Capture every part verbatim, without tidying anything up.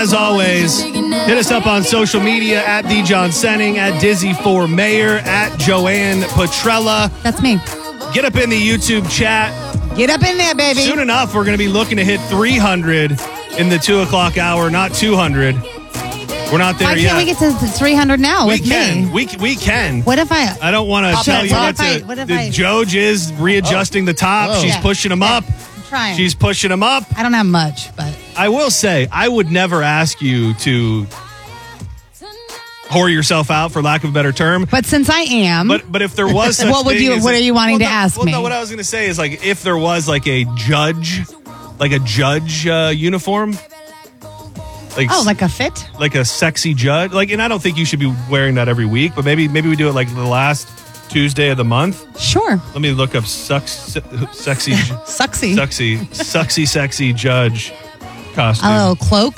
as always, hit us up on social media at D John Senning, at Dizzy for Mayor, at Joanne Petrella. That's me. Get up in the YouTube chat. Get up in there, baby. Soon enough, we're going to be looking to hit three hundred in the two o'clock hour, not two hundred. We're not there Why yet. can't we get to three hundred now we with can. me? We, we can. What if I... I don't want to What tell if you I- what to... what if the- I- Joj is readjusting the top. Oh. She's Yeah. pushing them Yeah. up. I'm trying. She's pushing them up. I don't have much, but... I will say, I would never ask you to whore yourself out, for lack of a better term. But since I am... But but if there was such What would thing you- as what a- are you wanting well, to no, ask well, me? No, what I was going to say is, like, if there was like a judge, like a judge uh, uniform, like Oh, like a fit? like a sexy judge, like, and I don't think you should be wearing that every week, but maybe maybe we do it like the last Tuesday of the month. Sure. Let me look up sucks, sexy, Sucksy. sexy, sexy, sexy judge costume. A little cloak.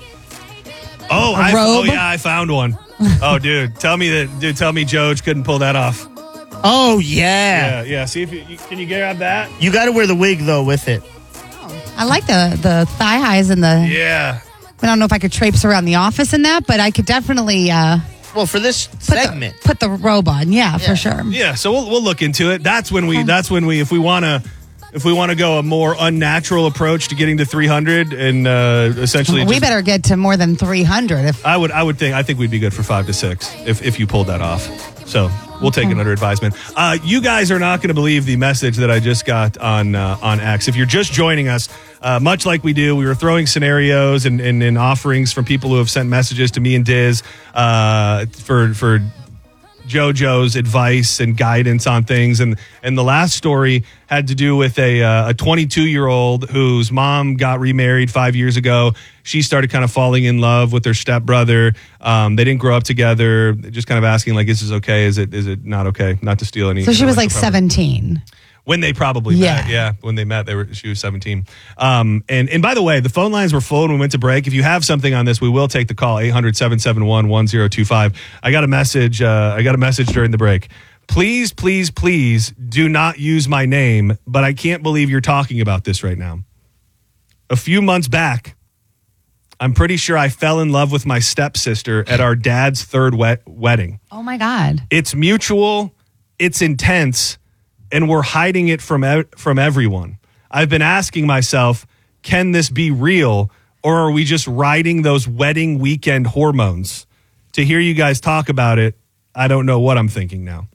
Oh, A I, oh robe? yeah, I found one. Oh, dude, tell me that, dude, tell me Joj couldn't pull that off. Oh, yeah. Yeah, yeah. See if you, you can you grab that. You got to wear the wig, though, with it. I like the, the thigh highs and the... Yeah. I don't know if I could traipse around the office in that, but I could definitely uh, Well, for this put, segment. the, put the robe on. Yeah, Yeah. for sure. Yeah, so we'll we'll look into it. That's when we that's when we if we want to if we want to go a more unnatural approach to getting to three hundred and uh, essentially We just- better get to more than three hundred. If I would I would think I think we'd be good for five to six if if you pulled that off. So we'll take it under advisement. Uh, you guys are not going to believe the message that I just got on uh, on X. If you're just joining us, uh, much like we do, we were throwing scenarios and, and, and offerings from people who have sent messages to me and Diz uh, for for JoJo's advice and guidance on things. And and the last story had to do with a uh, a twenty-two year old whose mom got remarried five years ago. She started kind of falling in love with her stepbrother. Um, they didn't grow up together. Just kind of asking, like, is this okay? Is it is it not okay? Not to steal any. so, she was like intellectual property. seventeen. When they probably Yeah. met, yeah. When they met, they were she was seventeen. Um, and and by the way, the phone lines were full when we went to break. If you have something on this, we will take the call. eight hundred, seven seven one, one zero two five. I got a message. Uh, I got a message during the break. Please, please, please do not use my name. But I can't believe you're talking about this right now. A few months back, I'm pretty sure I fell in love with my stepsister at our dad's third wet wedding. Oh, my God. It's mutual. It's intense. And we're hiding it from ev- from everyone. I've been asking myself, can this be real, or are we just riding those wedding weekend hormones? To hear you guys talk about it, I don't know what I'm thinking now.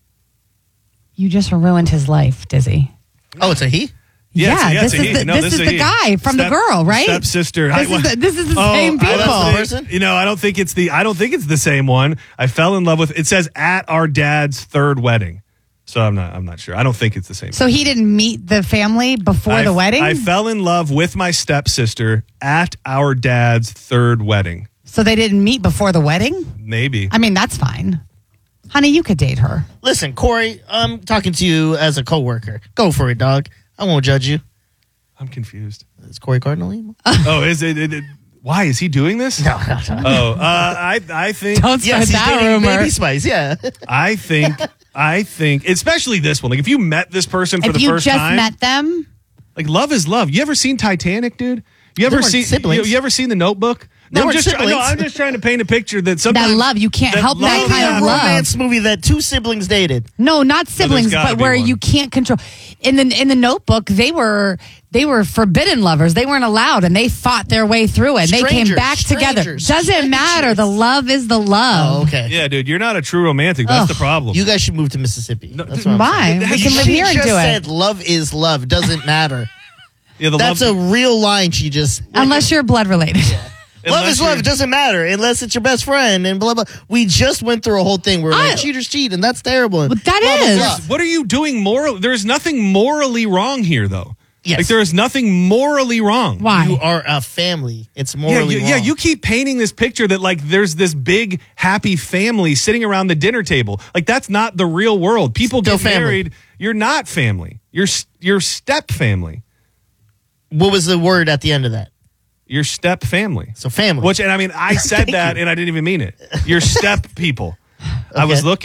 You just ruined his life, Dizzy. Oh, it's a he? Yeah, it's a- yeah, this it's a is he. the, No, this is a the he. guy from Step- the girl, right? Stepsister. This, I- is the, this is the Oh, same I people. don't think- person? You know, I don't think it's the. I don't think it's the same one. I fell in love with. It says at our dad's third wedding, so I'm not. I'm not sure. I don't think it's the same. So he didn't meet the family before I- the wedding? I fell in love with my stepsister at our dad's third wedding. so they didn't meet before the wedding? Maybe. I mean, that's fine. Honey, you could date her. Listen, Corey, I'm talking to you as a coworker. Go for it, dog. I won't judge you. I'm confused. Is Corey Cardinal? Oh, is it, it, it? Why is he doing this? No, no, no. Oh, uh, I I think Don't start Yes, he's that dating rumor. Baby Spice, yeah. I think I think especially this one. Like if you met this person for If the you first just time, met them, like love is love. You ever seen Titanic, dude? You ever weren't seen siblings. You, you ever seen The Notebook? They I'm weren't just try- no, siblings. I'm just trying to paint a picture that sometimes that love, you can't help that love- kind yeah, of a love. romance movie that two siblings dated. No, not siblings, gotta but be where one. you can't control. In the in the Notebook, they were they were forbidden lovers. They weren't allowed, and they fought their way through it. They came Strangers, back together. strangers, Doesn't strangers. matter. The love is the love. Oh, okay. Yeah, dude, you're not a true romantic. That's Ugh. the problem. You guys should move to Mississippi. That's what I'm Why? saying. We She can live here and just do said it. love is love. Doesn't matter. yeah, the That's love, a real line she just... Unless you're blood related. Love unless is love. you're- It doesn't matter unless it's your best friend and blah, blah. We just went through a whole thing where I- like, cheaters cheat and that's terrible. And But that blah, blah, is. blah. What are you doing moral? There's nothing morally wrong here, though. Yes. Like there is nothing morally wrong. Why? You are a family. It's Yeah, morally you, wrong. yeah, you keep painting this picture that like there's this big happy family sitting around the dinner table. Like that's not the real world. People Still get family. married. You're not family. You're s- you're step family. What was the word at the end of that? Your step family. So family. Which and I mean I said Thank that you. and I didn't even mean it. Your step people. I was Okay. looking. Oh,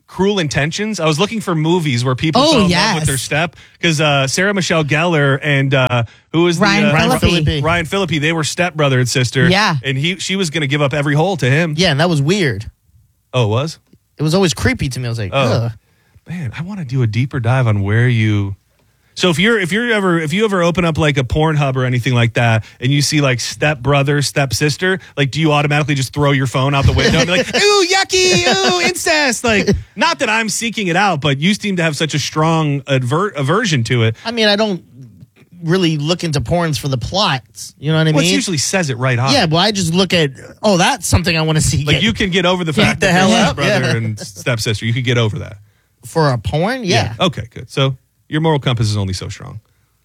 Cruel Intentions. I was looking for movies where people Oh, fell in yes. love with their step because uh, Sarah Michelle Gellar and uh, who was Ryan the, uh, Ryan Phillippe. Phillippe. Ryan Phillippe. They were stepbrother and sister. Yeah. and he she was going to give up every hole to him. Yeah, and that was weird. Oh, it was. It was always creepy to me. I was like, Oh. ugh. Man, I want to do a deeper dive on where you. So if you're if you're ever if you ever open up like a Pornhub or anything like that, and you see like step brother, step sister, like do you automatically just throw your phone out the window and be like, ooh, yucky, ooh, incest? Like, not that I'm seeking it out, but you seem to have such a strong adver- aversion to it. I mean, I don't really look into porns for the plots. You know what I Well, it mean? usually says it right on. Yeah, well, I just look at, oh, that's something I want to see. Like get- you can get over the fact the that hell you're up, brother yeah. and stepsister. You could get over that. for a porn? Yeah. Okay, good. So your moral compass is only so strong.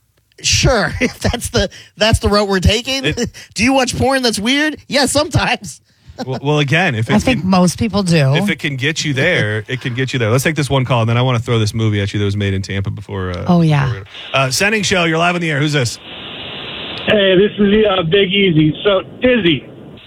Sure. If that's the that's the route we're taking. It- Do you watch porn that's weird? Yeah, sometimes. Well, well again, if I it think can, most people do. if it can get you there, it can get you there. Let's take this one call, and then I want to throw this movie at you that was made in Tampa before. Uh, Oh, yeah. before- uh, Sending Show, you're live on the air. Who's this? Hey, this is uh, Big Easy. So, Dizzy,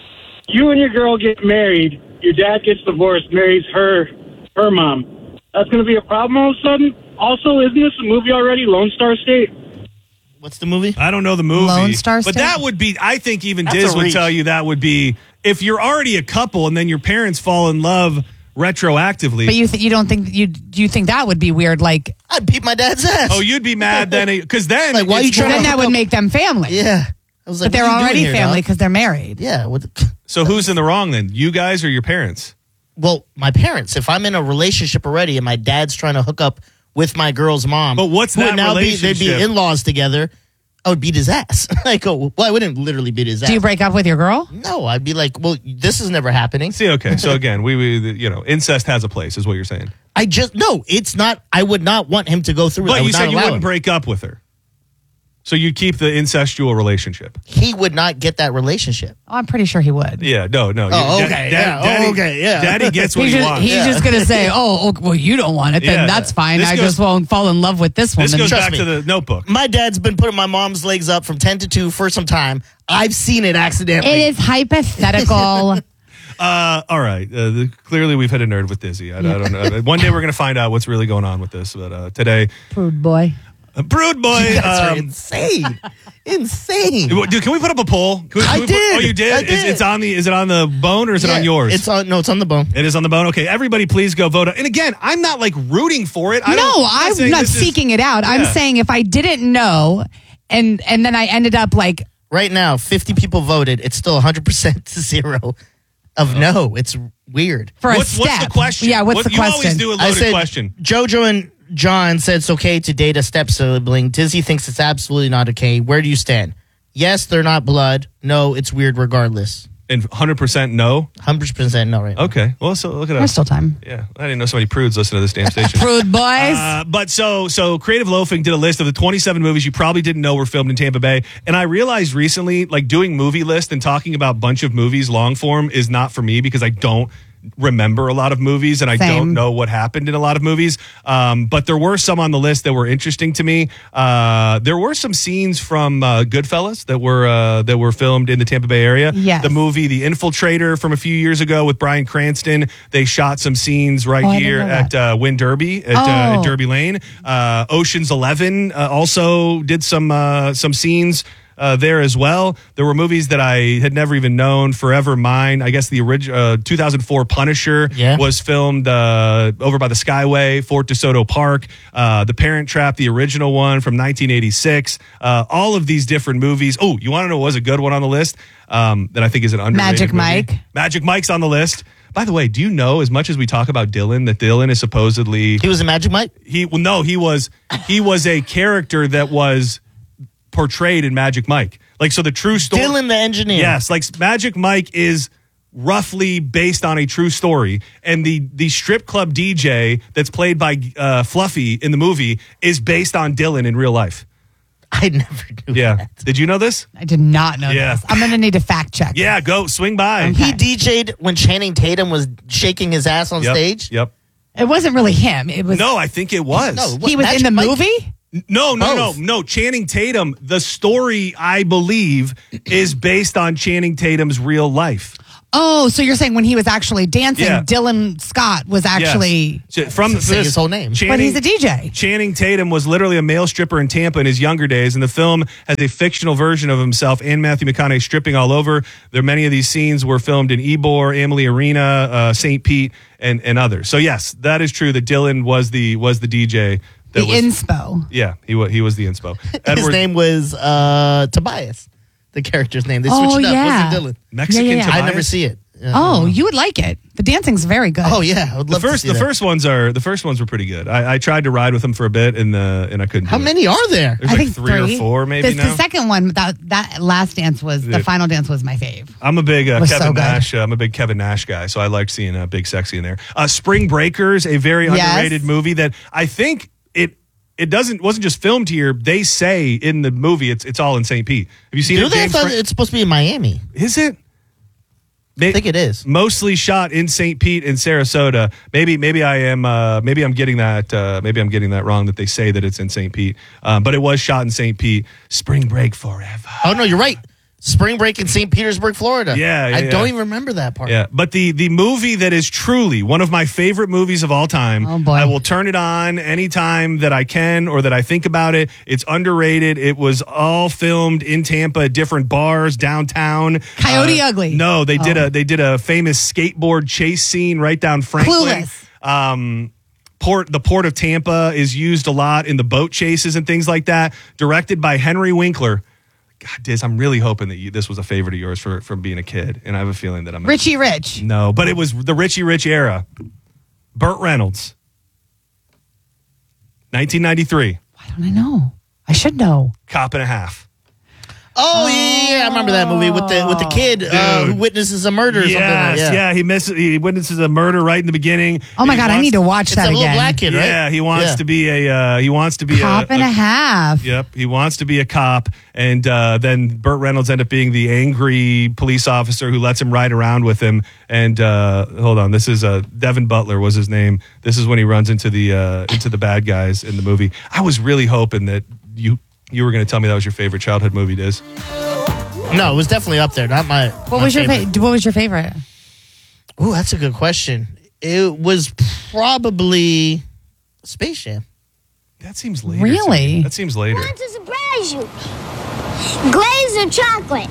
you and your girl get married. Your dad gets divorced, marries her, her mom. That's going to be a problem all of a sudden. Also, isn't this a movie already, Lone Star State? What's the movie? I don't know the movie. Lone Star but State? that would be. I think even That's Diz a would reach. tell you that would be if you're already a couple and then your parents fall in love retroactively. But you th- you don't think you do you think that would be weird? Like I'd beat my dad's ass. oh, you'd be mad then because then Like, why it's you trying more- then to- that would make them family. Yeah. I was like, But they're what are you already doing here, family dog? because they're married. Yeah. What the- So who's in the wrong then? You guys or your parents? well, my parents. If I'm in a relationship already and my dad's trying to hook up with my girl's mom, But what's who would that now be, they'd be relationship? in-laws together. I would beat his ass. Like, oh, well, I wouldn't literally beat his ass. Do you break up with your girl? No, I'd be like, well, this is never happening. See, okay. So again, we, we you know, incest has a place, is what you're saying. I just no, it's not. I would not want him to go through. it. I But you would not said you allow wouldn't him. break up with her, so you'd keep the incestual relationship. He would not get that relationship. Oh, I'm pretty sure he would. Yeah, no, no. Oh, You- okay, da- yeah. Oh, Daddy, okay, yeah. Daddy gets what He's he just, wants. he's Yeah. just gonna say, "Oh, okay, well, you don't want it, then Yeah. that's fine. This I goes- just won't fall in love with this woman." This goes Trust back me. to the Notebook. My dad's been putting my mom's legs up from ten to two for some time. I've seen it accidentally. It is hypothetical. Uh, all right. Uh, the, clearly, we've hit a nerd with Dizzy. I, I don't know. One day we're going to find out what's really going on with this. But uh, today, Prude boy. uh, Brood Boy. You guys are Um, insane, insane. dude, can we put up a poll? Can we, can I we put- did. oh, you did? I Is, did. it's on the. Is it on the bone or is it Yeah, on yours? It's on. No, it's on the bone. It is on the bone. Okay, everybody, please go vote. And again, I'm not like rooting for it. I No, don't, I'm saying not this is- seeking it out. I'm Yeah. saying if I didn't know, and and then I ended up like, Right now, fifty people voted. It's still one hundred percent to zero of no. It's weird. for a What's, step. what's the question? Yeah, what's What- the you question? always do a I loaded said question. JoJo and John said it's okay to date a step sibling. Dizzy thinks it's absolutely not okay. Where do you stand? Yes, they're not blood. No, it's weird regardless. And one hundred percent no. one hundred percent no right now. Okay. Well, so look at There's us. still time. Yeah, I didn't know so many prudes listen to this damn station. Prude boys. Uh, but so so Creative Loafing did a list of the twenty-seven movies you probably didn't know were filmed in Tampa Bay. And I realized recently, like doing movie list and talking about a bunch of movies long form is not for me because I don't remember a lot of movies and I Same. don't know what happened in a lot of movies. Um, but there were some on the list that were interesting to me. Uh, there were some scenes from uh, Goodfellas that were uh, that were filmed in the Tampa Bay area. Yes. The movie The Infiltrator from a few years ago with Bryan Cranston. They shot some scenes right Oh, I didn't here know at that. uh, Wynn Derby at, uh, Oh. at Derby Lane. Uh, Ocean's Eleven uh, also did some uh, some scenes uh, there as well. There were movies that I had never even known. Forever Mine. I guess the original uh, two thousand four Punisher Yeah. was filmed uh, over by the Skyway, Fort DeSoto Park. Uh, the Parent Trap, the original one from nineteen eighty-six. Uh, all of these different movies. Oh, you want to know what was a good one on the list um, that I think is an underrated Magic movie? Mike. Magic Mike's on the list. By the way, do you know, as much as we talk about Dylan, that Dylan is supposedly He was a Magic Mike? he well, no, he was he was a character that was portrayed in Magic Mike. Like so the true story Dylan the engineer. Yes, like Magic Mike is roughly based on a true story, and the the strip club D J that's played by uh, Fluffy in the movie is based on Dylan in real life. I never knew Yeah, that. did you know this? I did not know Yeah. this. I'm gonna need to fact check. Yeah, go swing by. Okay. He D J'd when Channing Tatum was shaking his ass on Yep, stage? Yep. It wasn't really him. It was No, I think it was. No, what, he was Magic in the Mike? movie. No, no, Both. no, no. Channing Tatum, the story, I believe, is based on Channing Tatum's real life. Oh, so you're saying when he was actually dancing, Yeah. Dylan Scott was actually. Yes. From Say this- his whole name. Channing, But he's a D J. Channing Tatum was literally a male stripper in Tampa in his younger days, and the film has a fictional version of himself and Matthew McConaughey stripping all over. There, many of these scenes were filmed in Ybor, Amalie Arena, uh, Saint Pete, and, and others. So yes, that is true that Dylan was the was the D J. That The was, inspo. Yeah, he was he was the inspo. His Edward, name was uh, Tobias, the character's name. They Oh, switched it up. yeah. Wasn't Dylan? Mexican Yeah, yeah, yeah. Tobias? I never see it. Yeah. Oh, you would like it. The dancing's very good. Oh yeah, I would The love first to see the that. first ones are the first ones were pretty good. I, I tried to ride with them for a bit and uh, and I couldn't. How do it. many are there? There's I like think three, or four maybe the, now. The second one, that that last dance was Yeah. the final dance was my fave. I'm a big uh, Was Kevin so good. Nash. Uh, I'm a big Kevin Nash guy, so I liked seeing uh, Big Sexy in there. Uh, Spring Breakers, a very Yes. underrated movie that I think it it doesn't wasn't just filmed here. They say in the movie it's it's all in Saint Pete. Have you seen Do it? they? I James thought Fran- it's supposed to be in Miami. Is it? I think it is. Mostly shot in Saint Pete and Sarasota. Maybe, maybe I am. Uh, maybe I'm getting that. Uh, maybe I'm getting that wrong. That they say that it's in Saint Pete, um, but it was shot in Saint Pete. Spring Break forever. Oh no, you're right. Spring break in Saint Petersburg, Florida. Yeah, yeah, I yeah. don't even remember that part. Yeah, but the the movie that is truly one of my favorite movies of all time. Oh, boy. I will turn it on anytime that I can or that I think about it. It's underrated. It was all filmed in Tampa, at different bars downtown. Coyote Uh, Ugly. No, they did Oh. a they did a famous skateboard chase scene right down Franklin. Clueless. Um, Port the Port of Tampa is used a lot in the boat chases and things like that. Directed by Henry Winkler. God, Diz, I'm really hoping that you, this was a favorite of yours for, from being a kid, and I have a feeling that I'm Richie Rich. no, but it was the Richie Rich era. Burt Reynolds, nineteen ninety-three, Why don't I know? I should know. Cop and a Half. Oh yeah, yeah, I remember that movie with the with the kid uh, who Dude. witnesses a murder or something. Yes, Like, yeah. he misses, he witnesses a murder right in the beginning. Oh my He God, I wants- need to watch It's that a little again. black kid, right? Yeah, he wants Yeah. to be a uh, he wants to be Cop a, and a a half. Yep, he wants to be a cop, and uh, then Burt Reynolds ended up being the angry police officer who lets him ride around with him. And uh, hold on, this is uh, Devin Butler was his name. This is when he runs into the uh, into the bad guys in the movie. I was really hoping that you you were going to tell me that was your favorite childhood movie, Diz. No, it was definitely up there. Not my. What my was your favorite. fa- What was your favorite? Ooh, that's a good question. It was probably Space Jam. That seems later. to Really? me. That seems later. want to surprise you. Glaze or chocolate?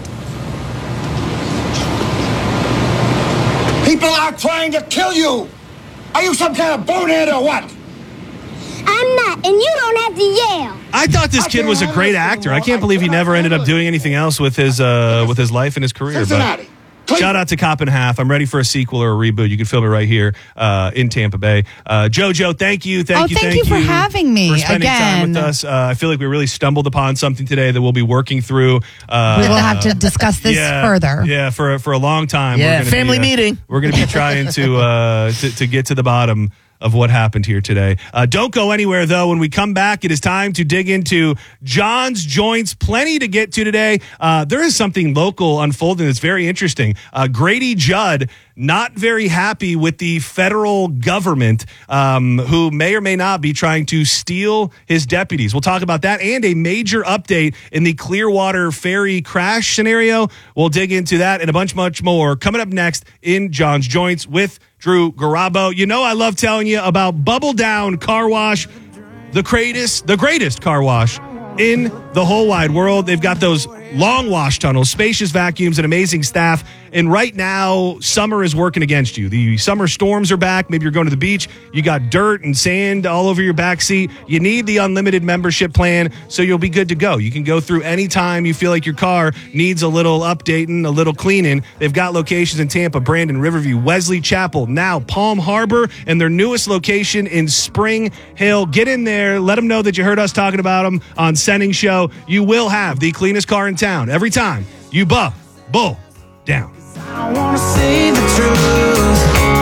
People are trying to kill you! Are you some kind of bonehead or what? I'm not, and you don't have to yell. I thought this I kid can't was a handle great this actor. I anymore. can't believe he I never cannot ended up handle it. doing anything else with his uh, with his life and his career. But Cincinnati. shout out to Cop and a Half. I'm ready for a sequel or a reboot. You can film it right here uh, in Tampa Bay. Uh, JoJo, thank you, thank Oh, you, thank you for having me for spending time with again. us. Uh, I feel like we really stumbled upon something today that we'll be working through. Uh, We will have to discuss this yeah, further. Yeah, for for a long time. Yeah, gonna family be, uh, meeting. We're going to be trying to, uh, to to get to the bottom of what happened here today. Uh, don't go anywhere, though. When we come back, it is time to dig into John's Joints. Plenty to get to today. Uh, there is something local unfolding that's very interesting. Uh, Grady Judd, not very happy with the federal government, um, who may or may not be trying to steal his deputies. We'll talk about that and a major update in the Clearwater ferry crash scenario. We'll dig into that and a bunch, much more coming up next in John's Joints with Drew Garabo. You know I love telling you about Bubble Down Car Wash, the greatest, the greatest car wash in the whole wide world. They've got those long wash tunnels, spacious vacuums, and amazing staff. And right now, summer is working against you. The summer storms are back. Maybe you're going to the beach. You got dirt and sand all over your back seat. You need the unlimited membership plan so you'll be good to go. You can go through anytime you feel like your car needs a little updating, a little cleaning. They've got locations in Tampa, Brandon, Riverview, Wesley Chapel, now Palm Harbor, and their newest location in Spring Hill. Get in there. Let them know that you heard us talking about them on Sending Show. You will have the cleanest car in town every time you buh, bull down. I wanna say the truth.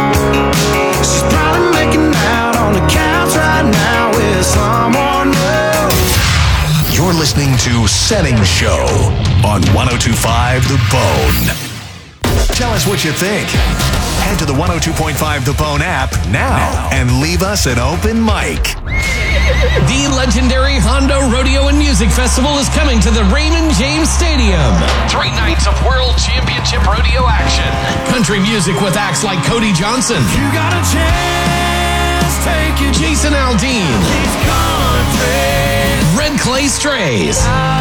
She's probably making out on the couch right now with someone new. You're listening to Setting Show on one oh two point five The Bone. Tell us what you think. Head to the one oh two point five The Bone app now and leave us an open mic. The legendary Honda Rodeo and Music Festival is coming to the Raymond James Stadium. Three nights of World Championship Rodeo action. Country music with acts like Cody Johnson. You got a chance, take it. Jason Aldean. These country. Red Clay Strays.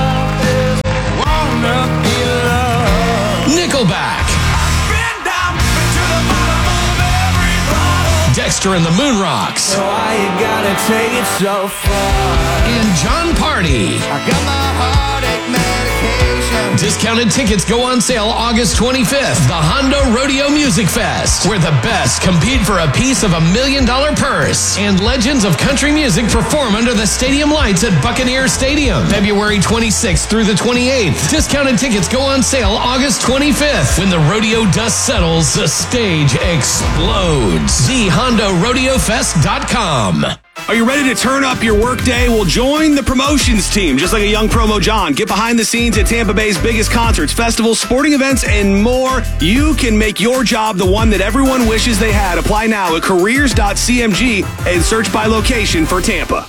Wanna be loved. Nickelback. Been down to the bottom of every bottle. Dexter and the Moon Rocks. So why you gotta take it so far? And John Party. I got my heartache medication. Discounted tickets go on sale August twenty-fifth. The Hondo Rodeo Music Fest, where the best compete for a piece of a million dollar purse. And legends of country music perform under the stadium lights at Buccaneer Stadium, February twenty-sixth through the twenty-eighth. Discounted tickets go on sale August twenty-fifth. When the rodeo dust settles, the stage explodes. the hondo rodeo fest dot com. Are you ready to turn up your workday? Well, join the promotions team. Just like a young promo John, get behind the scenes at Tampa Bay's biggest concerts, festivals, sporting events, and more. You can make your job the one that everyone wishes they had. Apply now at careers dot c m g and search by location for Tampa.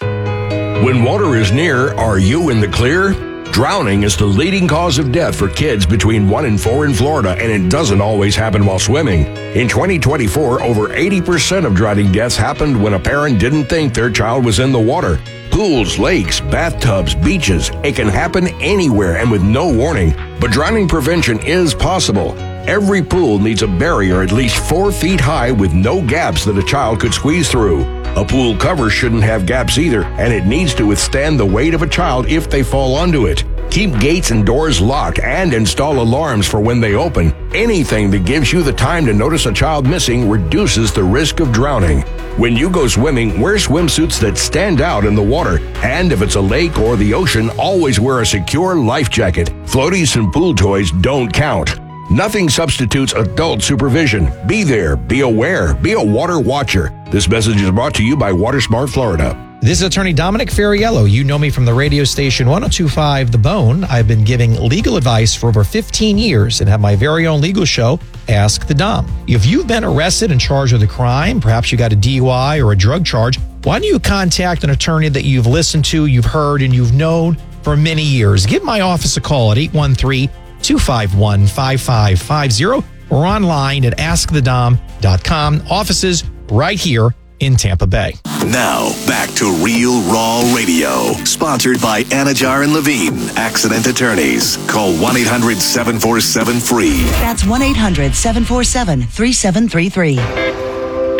When water is near, are you in the clear? Drowning is the leading cause of death for kids between one and four in Florida, and it doesn't always happen while swimming. In twenty twenty-four, over eighty percent of drowning deaths happened when a parent didn't think their child was in the water. Pools, lakes, bathtubs, beaches, it can happen anywhere and with no warning. But drowning prevention is possible. Every pool needs a barrier at least four feet high with no gaps that a child could squeeze through. A pool cover shouldn't have gaps either, and it needs to withstand the weight of a child if they fall onto it. Keep gates and doors locked and install alarms for when they open. Anything that gives you the time to notice a child missing reduces the risk of drowning. When you go swimming, wear swimsuits that stand out in the water. And if it's a lake or the ocean, always wear a secure life jacket. Floaties and pool toys don't count. Nothing substitutes adult supervision. Be there, be aware, be a water watcher. This message is brought to you by WaterSmart Florida. This is Attorney Dominic Ferriello. You know me from the radio station one oh two point five The Bone. I've been giving legal advice for over fifteen years and have my very own legal show, Ask the Dom. If you've been arrested and charged with a crime, perhaps you got a D U I or a drug charge, why don't you contact an attorney that you've listened to, you've heard, and you've known for many years? Give my office a call at eight one three, two five one, five five five zero or online at ask the dom dot com. Offices right here in Tampa Bay. Now, back to Real Raw Radio. Sponsored by Anajar and Levine, Accident Attorneys. Call one eight hundred, seven four seven, F R E E. That's one eight hundred, seven four seven, three seven three three.